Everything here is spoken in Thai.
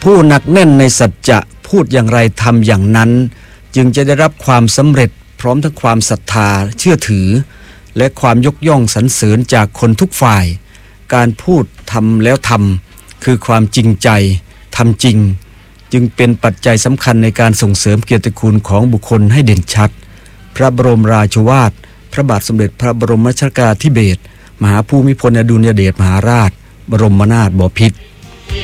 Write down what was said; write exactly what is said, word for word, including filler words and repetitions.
ผู้หนักแน่นในสัจจะพูดอย่างไรทำอย่างนั้นจึงจะได้รับความสำเร็จพร้อมทั้งความศรัทธาเชื่อถือและความยกย่องสรรเสริญจากคนทุกฝ่ายการพูดทำแล้วทำคือความจริงใจทำจริงจึงเป็นปัจจัยสำคัญในการส่งเสริมเกียรติคุณของบุคคลให้เด่นชัดพระบรมราโชวาทพระบาทสมเด็จพระบรมชนกาธิเบศรมหาภูมิพลอดุลยเดชมหาราชบรมนาถบพิตร